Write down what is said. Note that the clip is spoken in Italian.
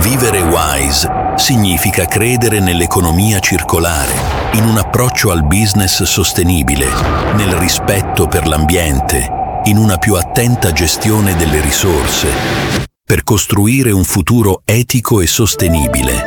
Vivere wise significa credere nell'economia circolare, in un approccio al business sostenibile, nel rispetto per l'ambiente, in una più attenta gestione delle risorse, per costruire un futuro etico e sostenibile.